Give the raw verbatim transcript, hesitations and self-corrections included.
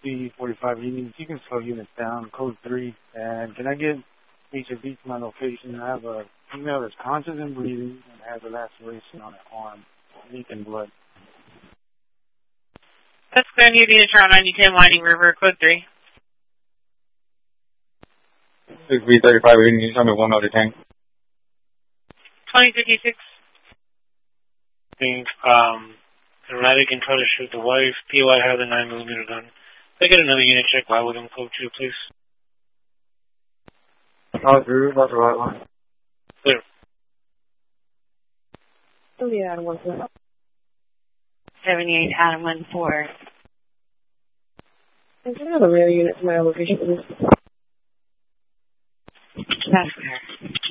B forty-five units. You can slow units down, code three. And can I get H S B to my location? I have a female that's conscious and breathing and has a laceration on her arm, leaking blood. That's Grand Union Tower ninety ten Winding River, code three. six B thirty-five units, you tell me one other tank. twenty fifty-six. Think, um, Erratic and try to shoot the wife. P O I has a nine millimeter gun. Can I get another unit check while with him, code two, please? Oh, through, that's the right one. Clear. seventy-eight Adam one four. seventy-eight Adam one four. Is there another rail unit to my location? That's clear.